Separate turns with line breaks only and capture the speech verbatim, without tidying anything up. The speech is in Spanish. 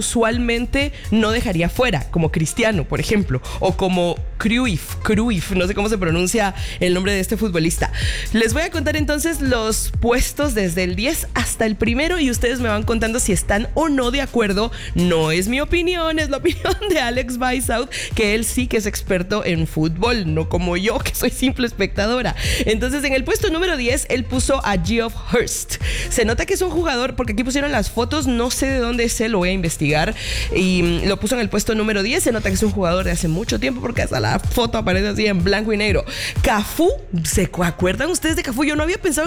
usualmente no dejaría fuera, como Cristiano, por ejemplo, o como Cruyff, Cruyff, no sé cómo se pronuncia el nombre de este futbolista. Les voy a contar entonces los puestos desde el diez hasta el primero y ustedes me van contando si están o no de acuerdo. No es mi opinión, es la opinión de Alex Weishaupt, que él sí que es experto en fútbol, no como yo, que soy simple espectadora. Entonces, en el puesto número diez, él puso a Geoff Hurst. Se nota que es un jugador, porque aquí pusieron las fotos, no sé de dónde es él, lo voy a investigar, y lo puso en el puesto número diez. Se nota que es un jugador de hace mucho tiempo, porque hasta la foto aparece así en blanco y negro. Cafú, ¿se acuerdan ustedes de Cafú? Yo no había pensado